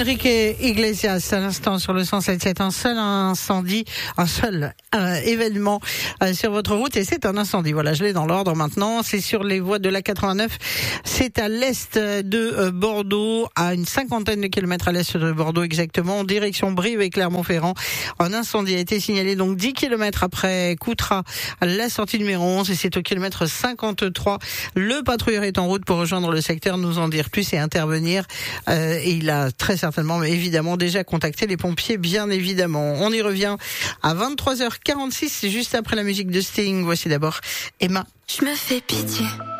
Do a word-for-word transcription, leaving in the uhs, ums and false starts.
Enrique Iglesias à l'instant sur le cent sept sept. Un seul incendie, un seul euh, événement euh, sur votre route et c'est un incendie. Voilà, je l'ai dans l'ordre maintenant. C'est sur les voies de l'A quatre-vingt-neuf. C'est à l'est de euh, Bordeaux, à une cinquantaine de kilomètres à l'est de Bordeaux exactement, en direction Brive et Clermont-Ferrand. Un incendie a été signalé donc dix kilomètres après Coutras, à la sortie numéro onze et c'est au kilomètre cinquante-trois. Le patrouilleur est en route pour rejoindre le secteur, nous en dire plus et intervenir. Euh, et il a très certainement, mais évidemment, déjà contacté les pompiers, bien évidemment. On y revient à vingt-trois heures quarante-six, c'est juste après la musique de Sting. Voici d'abord Emma. Je me fais pitié.